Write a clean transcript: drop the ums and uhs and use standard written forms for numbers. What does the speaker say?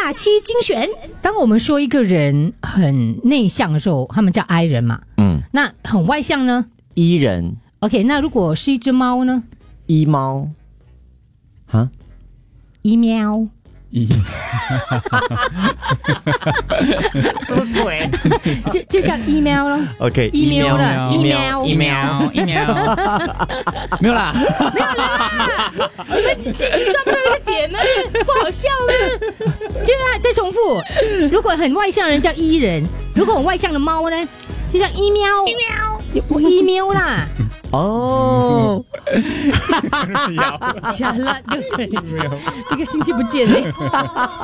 假期精选。当我们说一个人很内向的时候，他们叫 I 人嘛。那很外向呢 ？E 人。 OK， 那如果是一只猫呢 ？E 猫。哈 ？E 喵。 什么鬼？ 就叫 email 咯。 OK，email 了 ，email。 没有啦， 你们抓不到那个点吗？不好笑吗？就再重复，如果很外向的人叫 E 人，如果很外向的猫呢，就叫 email。email 啦。 哦， 假了，一个星期不见嘞。